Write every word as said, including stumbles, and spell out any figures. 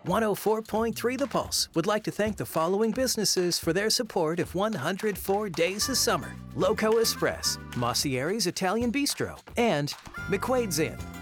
one oh four point three The Pulse would like to thank the following businesses for their support of one hundred four Days of Summer: Loco Express, Mossieri's Italian Bistro, and McQuaid's Inn.